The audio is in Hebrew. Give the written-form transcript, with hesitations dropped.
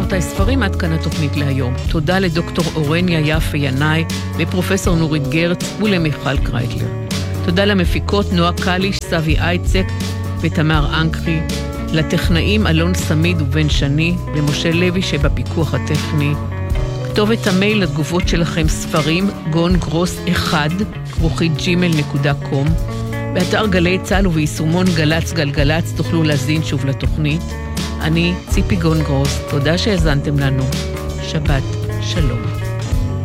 רבותיי, ספרים עד כאן התוכנית להיום. תודה לדוקטור אורניה יפה ינאי ופרופסור נורית גרץ ולמיכל קרייטלר. תודה למפיקות נועה קליש, סבי אייצק ותמר אנקרי, לטכנאים אלון סמיד ובן שני, למשה לוי שבפיקוח הטכני. כתובת המייל לתגובות שלכם ספרים gongros1@gmail.com. באתר גלי צהל וביישומון גלץ גלגלץ תוכלו להזין שוב לתוכנית. אני ציפי גונגרוס, תודה שהזנתם לנו. שבת שלום.